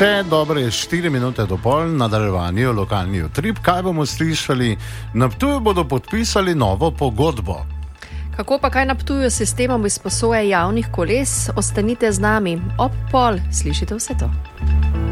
Vse dobre 4 minute do pol, nadaljevanje lokalni utrip. Kaj bomo slišali? Na Ptuju bodo podpisali novo pogodbo. Kako pa kaj na Ptuju s sistemom izposoje javnih koles? Ostanite z nami. Ob pol slišite vse to.